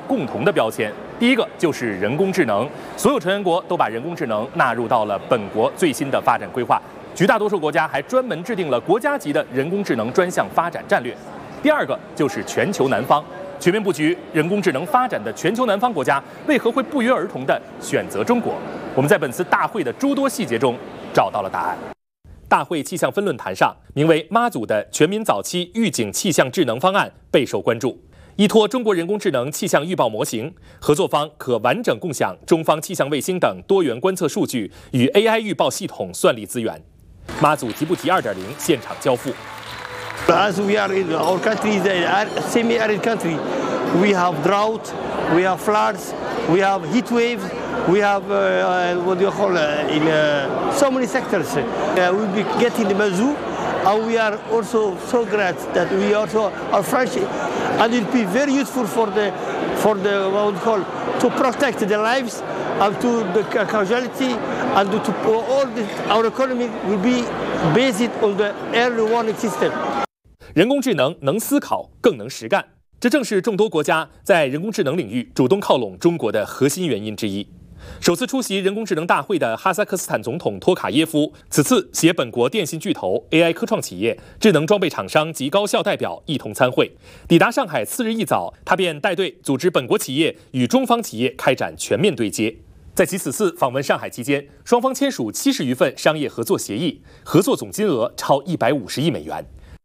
共同的标签。第一个就是人工智能，所有成员国都把人工智能纳入到了本国最新的发展规划，绝大多数国家还专门制定了国家级的人工智能专项发展战略。第二个就是全球南方，全面布局人工智能发展的全球南方国家为何会不约而同地选择中国？我们在本次大会的诸多细节中找到了答案。大会气象分论坛上，名为妈祖的全民早期预警气象智能方案备受关注。依托中国人工智能气象预报模型，合作方可完整共享中方气象卫星等多元观测数据与 AI 预报系统算力资源。妈祖吉布提 2.0 现场交付。 As we are in our country, the semi-arid country, we have drought, we have floods, we have heat waves, we have what do you call in so many sectors. We'll be getting the Mazu, and we are also so glad that we also are French, and it will be very useful for the what we call to protect the lives and to the causality and to our economy will be based on the early warning system. 人工智能能思考，更能实干，这正是众多国家在人工智能领域主动靠拢中国的核心原因之一。首次出席人工智能大会的哈萨克斯坦总统托卡耶夫，此次携本国电信巨头、AI 科创企业、智能装备厂商及高校代表一同参会。抵达上海次日一早，他便带队组织本国企业与中方企业开展全面对接。在其此次访问上海期间，双方签署70余份商业合作协议，合作总金额超150亿美元。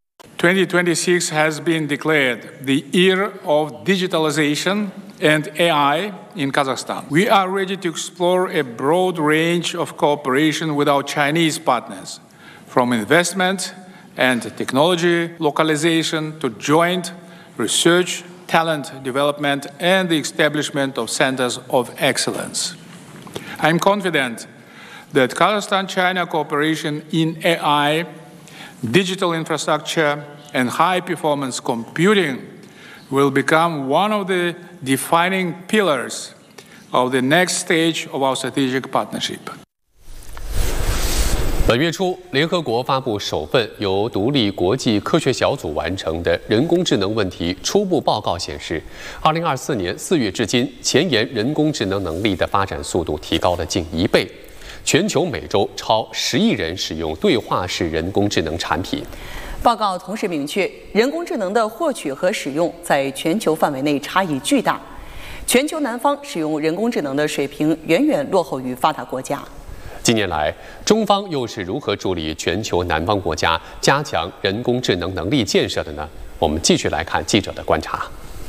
2026 has been declared the year of digitalization and AI in Kazakhstan. We are ready to explore a broad range of cooperation with our Chinese partners, from investment and technology localization to joint research, talent development, and the establishment of centers of excellence. I'm confident that Kazakhstan-China cooperation in AI, digital infrastructure, and high-performance computing will become one of the defining pillars of the next stage of our strategic partnership. 本月初，联合国发布首份由独立国际科学小组完成的人工智能问题初步报告显示，2024年4月至今，前沿人工智能能力的发展速度提高了近1倍。全球每周超10亿人使用对话式人工智能产品。 报告同时明确，人工智能的获取和使用在全球范围内差异巨大，全球南方使用人工智能的水平远远落后于发达国家。 近年来，中方又是如何助力全球南方国家加强人工智能能力建设的呢？我们继续来看记者的观察。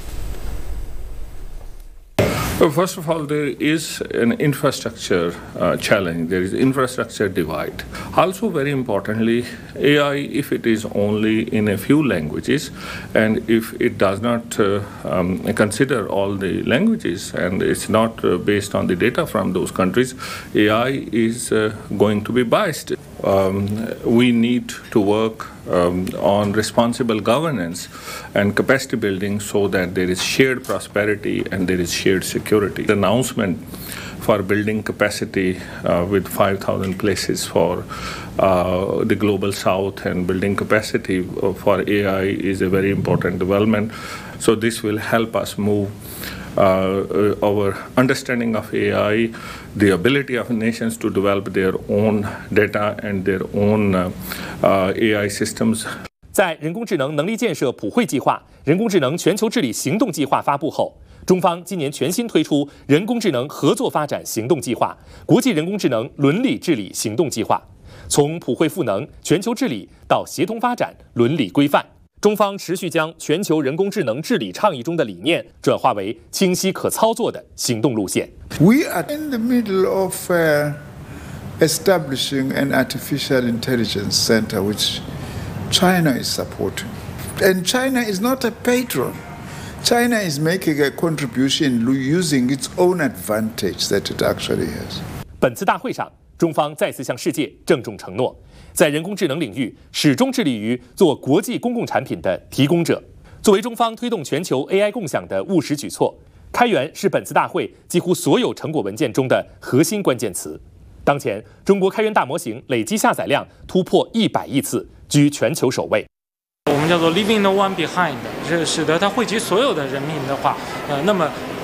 Well, first of all, there is an infrastructure challenge. There is infrastructure divide. Also, very importantly, AI, if it is only in a few languages, and if it does not consider all the languages, and it's not based on the data from those countries, AI is going to be biased. We need to work on responsible governance and capacity building so that there is shared prosperity and there is shared security. The announcement for building capacity with 5,000 places for the global south and building capacity for AI is a very important development. So this will help us move our understanding of AI, the ability of nations to develop their own data and their own AI systems. 在人工智能能力建设普惠计划、人工智能全球治理行动计划发布后，中方今年全新推出人工智能合作发展行动计划、国际人工智能伦理治理行动计划，从普惠赋能、全球治理到协同发展、伦理规范。中方持续将全球人工智能治理倡议中的理念转化为清晰可操作的行动路线。 We are in the middle of establishing an artificial intelligence center which China is supporting. And China is not a patron. China is making a contribution using its own advantage that it actually has. 本次大会上，中方再次向世界郑重承诺，在人工智能领域始终致力于做国际公共产品的提供者。作为中方推动全球 AI 共享的务实举措，开源是本次大会几乎所有成果文件中的核心关键词。当前，中国开源大模型累计下载量突破100亿次，居全球首位。 我们叫做 leaving no one behind， 这使得它惠及所有的人民的话，那么